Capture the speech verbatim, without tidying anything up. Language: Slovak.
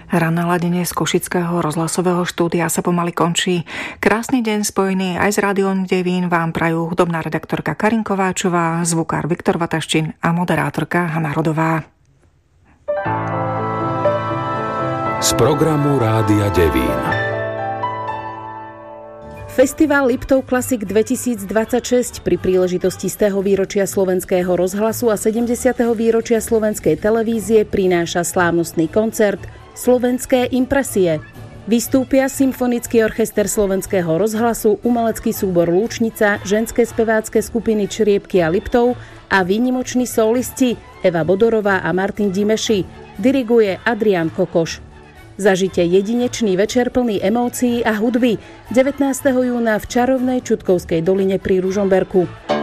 Ranné ladenie z Košického rozhlasového štúdia sa pomaly končí. Krásny deň spojený aj s Rádiom Devín vám prajú hudobná redaktorka Karin Kováčová, zvukár Viktor Vataštin a moderátorka Hana Rodová. Z programu Rádia Devín. Festival Liptov Classic dvetisícdvadsaťšesť pri príležitosti stého výročia slovenského rozhlasu a sedemdesiateho výročia slovenskej televízie prináša slávnostný koncert Slovenské impresie. Vystúpia Symfonický orchester Slovenského rozhlasu, umelecký súbor Lúčnica, ženské spevácké skupiny Čriepky a Liptov a výnimoční solisti Eva Bodorová a Martin Dimeši. Diriguje Adrián Kokoš. Zažite jedinečný večer plný emócií a hudby devätnásteho júna v čarovnej Čutkovskej doline pri Ružomberku.